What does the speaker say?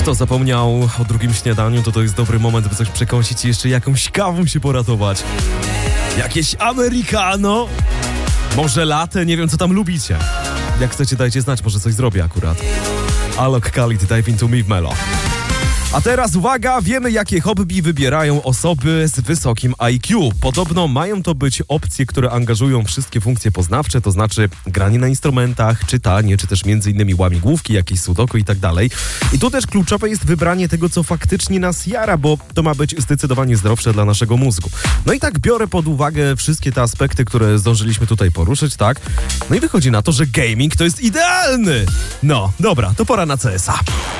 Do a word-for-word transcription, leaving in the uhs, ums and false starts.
Kto zapomniał o drugim śniadaniu, to to jest dobry moment, by coś przekąsić i jeszcze jakąś kawą się poratować. Jakieś americano, może latte, nie wiem co tam lubicie. Jak chcecie, dajcie znać, może coś zrobię akurat. Alok Khalid, Dive Into Me w Melo. A teraz uwaga, wiemy jakie hobby wybierają osoby z wysokim I Q. Podobno mają to być opcje, które angażują wszystkie funkcje poznawcze, to znaczy granie na instrumentach, czytanie, czy też między innymi łamigłówki, jakieś sudoku i tak dalej. I tu też kluczowe jest wybranie tego, co faktycznie nas jara, bo to ma być zdecydowanie zdrowsze dla naszego mózgu. No i tak biorę pod uwagę wszystkie te aspekty, które zdążyliśmy tutaj poruszyć, tak? No i wychodzi na to, że gaming to jest idealny! No, dobra, to pora na C S A.